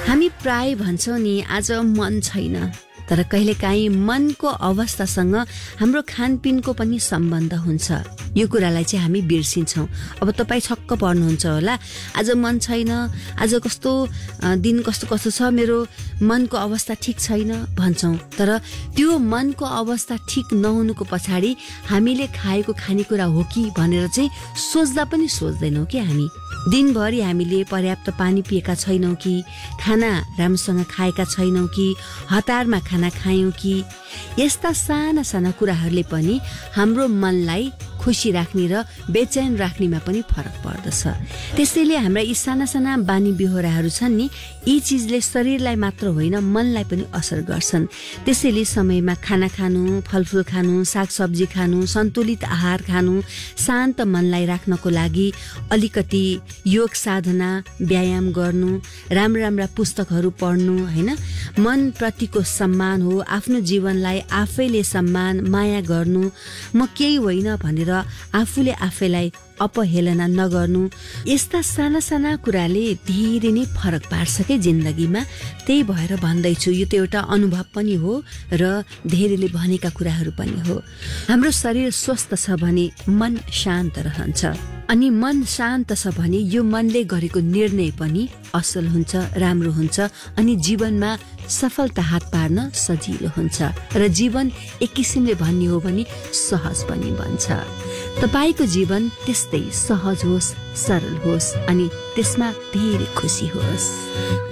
हामी प्राय भन्छौँ नि आज मन छैन, तर कहिलेकाहीँ मनको अवस्थासँग हाम्रो खानपिनको पनि सम्बन्ध हुन्छ। यो कुरालाई चाहिँ हामी बिर्सिन्छौँ। अब तपाईँ छक्क पर्नुहुन्छ होला, आज मन छैन, आज कस्तो दिन कस्तो कस्तो छ, मेरो मनको अवस्था ठिक छैन भन्छौँ। तर त्यो मनको अवस्था ठिक नहुनुको पछाडि हामीले खाएको खानेकुरा हो कि भनेर चाहिँ सोच्दा पनि सोच्दैनौँ कि हामी। दिनभरि हामीले पर्याप्त पानी पिएका छैनौँ कि, खाना राम्रोसँग खाएका छैनौँ कि, हतारमा खाना खायौँ कि, यस्ता साना साना कुराहरूले पनि हाम्रो मनलाई खुसी राख्ने र बेचैन राख्नेमा पनि फरक पर्दछ। त्यसैले हाम्रा यी साना साना बानी बेहोराहरू छन् नि, यी चिजले शरीरलाई मात्र होइन मनलाई पनि असर गर्छन्। त्यसैले समयमा खाना खानु, फलफुल खानु, सागसब्जी खानु, सन्तुलित आहार खानु, शान्त मनलाई राख्नको लागि अलिकति योग साधना, व्यायाम गर्नु, राम्रा राम्रा पुस्तकहरू पढ्नु, हैन, मन प्रतिको सम्मान हो, आफ्नो जीवनलाई आफैले सम्मान माया गर्नु, म केही होइन भनेर आफूले आफैलाई अपहेलना नगर्नु, यस्ता साना साना कुराले धेरै नै फरक पार्छ के जिन्दगीमा। त्यही भएर भन्दैछु, यो त एउटा अनुभव पनि हो र धेरैले भनेका कुराहरू पनि हो। हाम्रो शरीर स्वस्थ छ भने मन शान्त रहन्छ, अनि मन शान्त छ भने यो मनले गरेको निर्णय पनि असल हुन्छ, राम्रो हुन्छ, अनि जीवनमा सफलता हात पार्न सजिलो हुन्छ र जीवन एक किसिमले भन्ने हो भने सहज पनि बन्छ। तपाईको जीवन त्यस्तै सहज होस्, सरल होस्, अनि त्यसमा धेरै खुसी होस्।